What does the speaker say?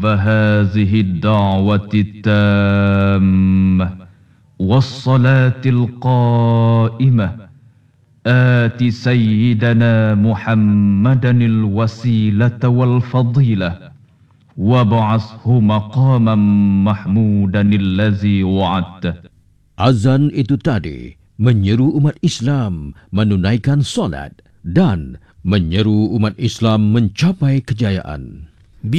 فهذه الدعوة التامة والصلاة القائمة آت سيدنا محمدا الوسيلة والفضيلة وابعثه مقاما محمودا الذي وعدته. Azan itu tadi menyeru umat Islam menunaikan solat dan menyeru umat Islam mencapai kejayaan.